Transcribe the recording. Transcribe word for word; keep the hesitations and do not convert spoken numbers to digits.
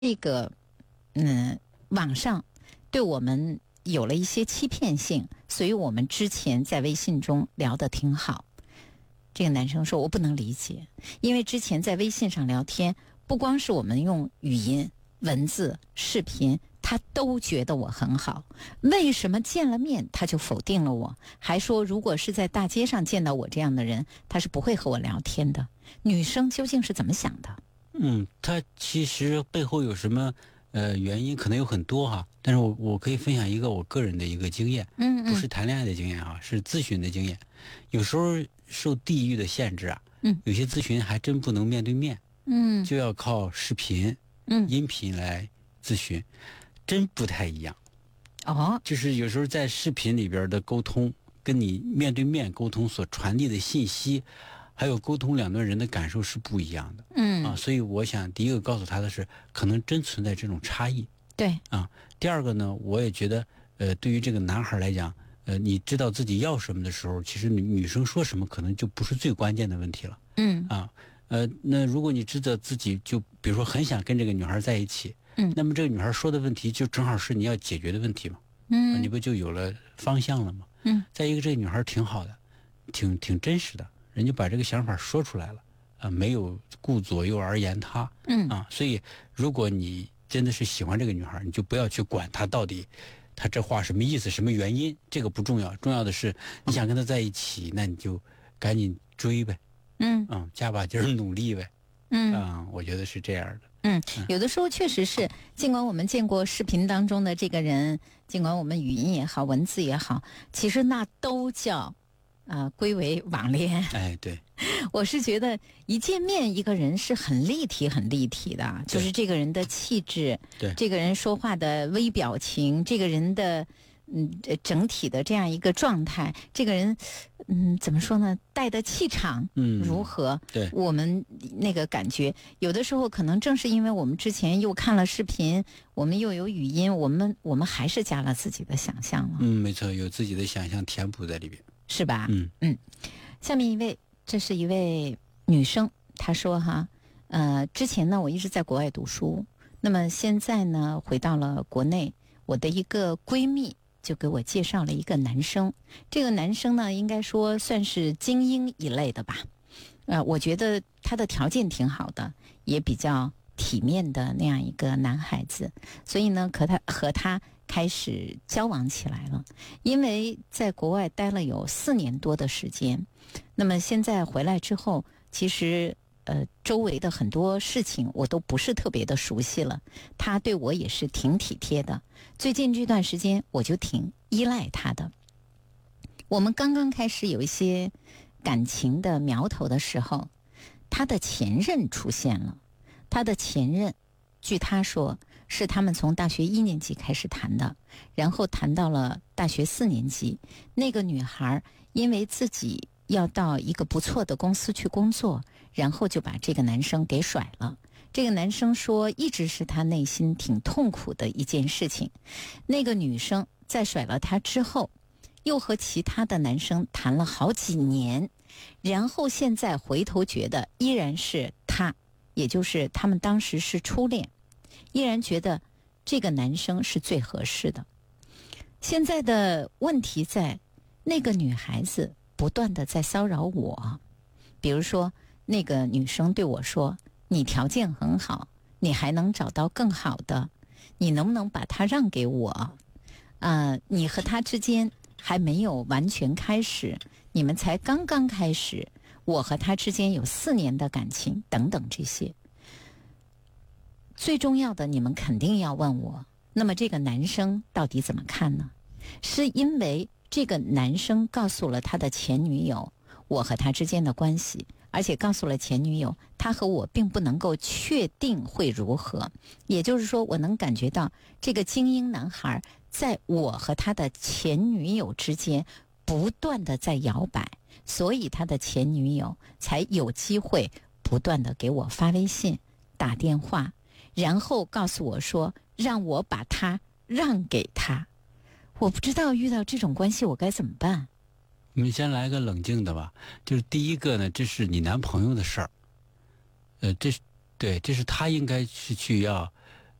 这个嗯，网上对我们有了一些欺骗性，所以我们之前在微信中聊得挺好。这个男生说我不能理解，因为之前在微信上聊天，不光是我们用语音、文字、视频，他都觉得我很好，为什么见了面他就否定了我，还说如果是在大街上见到我这样的人，他是不会和我聊天的。女生究竟是怎么想的？ 嗯，他其实背后有什么呃原因，可能有很多哈。但是我我可以分享一个我个人的一个经验， 嗯嗯， 不是谈恋爱的经验哈，是咨询的经验。有时候受地域的限制啊， 嗯， 有些咨询还真不能面对面， 嗯， 就要靠视频、 嗯， 音频来咨询，真不太一样。 哦， 就是有时候在视频里边的沟通，跟你面对面沟通所传递的信息，还有沟通两段人的感受是不一样的。 嗯啊，所以我想第一个告诉他的是，可能真存在这种差异。 对啊，第二个呢，我也觉得，呃，对于这个男孩来讲，呃，你知道自己要什么的时候，其实女女生说什么可能就不是最关键的问题了。 嗯啊，呃，那如果你知道自己就比如说很想跟这个女孩在一起， 嗯那么这个女孩说的问题就正好是你要解决的问题嘛。 嗯、 啊，你不就有了方向了吗？ 嗯， 再一个，这个女孩挺好的，挺挺真实的，人家把这个想法说出来了，啊，没有顾左右而言他。 嗯啊，所以如果你真的是喜欢这个女孩，你就不要去管她到底她这话什么意思、什么原因，这个不重要，重要的是你想跟她在一起，那你就赶紧追呗。 嗯嗯，加把劲儿努力呗。 嗯啊，我觉得是这样的。 嗯，有的时候确实是，尽管我们见过视频当中的这个人，尽管我们语音也好，文字也好，其实那都叫呃归为网恋。 哎，对， 我是觉得一见面一个人是很立体很立体的，就是这个人的气质， 对， 这个人说话的微表情，这个人的嗯整体的这样一个状态，这个人嗯怎么说呢，带的气场嗯如何， 对， 我们那个感觉有的时候可能正是因为我们之前又看了视频，我们又有语音，我们我们还是加了自己的想象了。 嗯，没错，有自己的想象填补在里边， 是吧？ 嗯嗯，下面一位，这是一位女生，她说哈，呃，之前呢我一直在国外读书，那么现在呢回到了国内，我的一个闺蜜就给我介绍了一个男生，这个男生呢应该说算是精英一类的吧，呃，我觉得他的条件挺好的，也比较体面的那样一个男孩子，所以呢和他和他开始交往起来了。因为在国外待了有四年多的时间，那么现在回来之后，其实呃周围的很多事情我都不是特别的熟悉了，他对我也是挺体贴的，最近这段时间我就挺依赖他的。我们刚刚开始有一些感情的苗头的时候，他的前任出现了。他的前任据他说是他们从大学一年级开始谈的，然后谈到了大学四年级。那个女孩因为自己要到一个不错的公司去工作，然后就把这个男生给甩了。这个男生说一直是他内心挺痛苦的一件事情。那个女生在甩了他之后，又和其他的男生谈了好几年，然后现在回头觉得依然是他，也就是他们当时是初恋，依然觉得这个男生是最合适的。现在的问题在那个女孩子不断的在骚扰我，比如说那个女生对我说，你条件很好，你还能找到更好的，你能不能把他让给我？呃，你和他之间还没有完全开始，你们才刚刚开始，我和他之间有四年的感情等等这些。最重要的，你们肯定要问我，那么这个男生到底怎么看呢？是因为这个男生告诉了他的前女友我和他之间的关系，而且告诉了前女友他和我并不能够确定会如何，也就是说我能感觉到这个精英男孩在我和他的前女友之间不断的在摇摆，所以他的前女友才有机会不断的给我发微信打电话，然后告诉我说让我把他让给他。我不知道遇到这种关系我该怎么办。 我们先来个冷静的吧，就是第一个呢，这是你男朋友的事儿，呃，这是对，这是他应该是去要